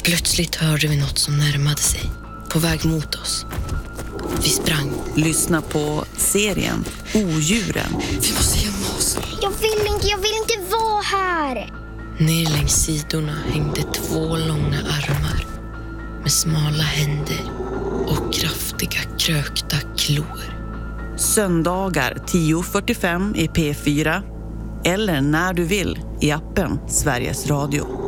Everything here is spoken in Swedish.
Plötsligt hörde vi något som närmade sig, på väg mot oss. Vi sprang. Lyssna på serien Odjuren. Vi måste gömma oss. Jag vill inte vara här. Ner längs sidorna hängde 2 långa armar med smala händer och kraftiga krökta klor. Söndagar 10:45 i P4 eller när du vill i appen Sveriges Radio.